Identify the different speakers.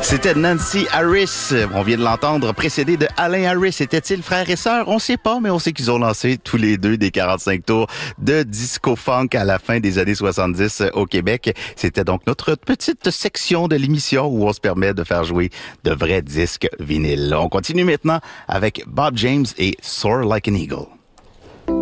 Speaker 1: C'était Nancy Harris. On vient de l'entendre, précédé de Alain Harris. Était-il frère et sœur? On sait pas, mais on sait qu'ils ont lancé tous les deux des 45 tours de disco-funk à la fin des années 70 au Québec. C'était donc notre petite section de l'émission où on se permet de faire jouer de vrais disques vinyles. On continue maintenant avec Bob James et Soar Like an Eagle.